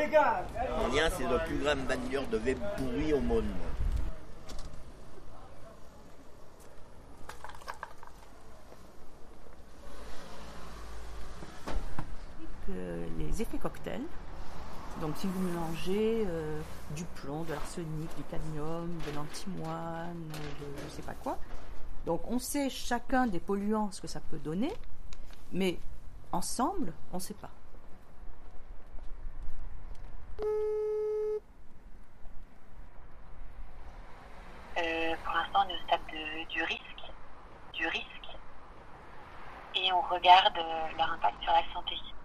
L'ammoniac, c'est le plus grand vendeur de vin pourri au monde. Les effets cocktails. Donc si vous mélangez du plomb, de l'arsenic, du cadmium, de l'antimoine, je ne sais pas quoi. Donc on sait chacun des polluants ce que ça peut donner, mais ensemble, on ne sait pas. Pour l'instant, on est au stade du risque, et on regarde leur impact sur la santé.